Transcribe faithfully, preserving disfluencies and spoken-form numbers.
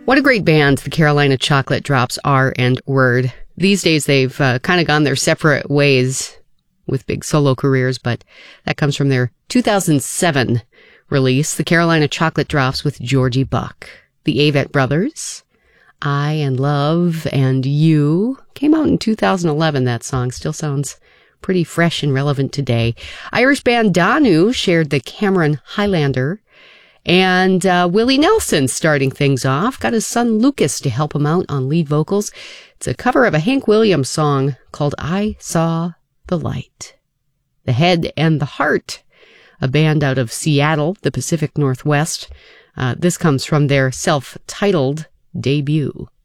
What a great band the Carolina Chocolate Drops are and were. These days they've uh, kind of gone their separate ways with big solo careers, but that comes from their two thousand seven release, The Carolina Chocolate Drops with Georgie Buck. The Avett Brothers, I and Love and You, came out in two thousand eleven. That song still sounds pretty fresh and relevant today. Irish band Danu shared the Cameron Highlander. And uh, Willie Nelson starting things off, got his son Lucas to help him out on lead vocals. It's a cover of a Hank Williams song called I Saw the Light. The Head and the Heart, a band out of Seattle, the Pacific Northwest. Uh, this comes from their self-titled debut.